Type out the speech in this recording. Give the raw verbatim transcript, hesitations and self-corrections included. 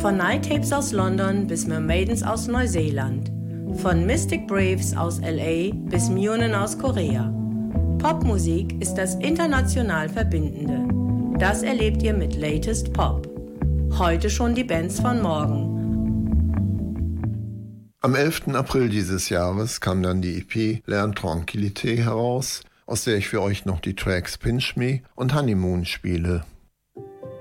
Von Night Tapes aus London bis Mermaidens aus Neuseeland. Von Mystic Braves aus L A bis Myonen aus Korea. Popmusik ist das international Verbindende. Das erlebt ihr mit Latest Pop. Heute schon die Bands von morgen. Am elften April dieses Jahres kam dann die E P L'Intranquillité heraus, aus der ich für euch noch die Tracks Pinch Me und Honeymoon spiele.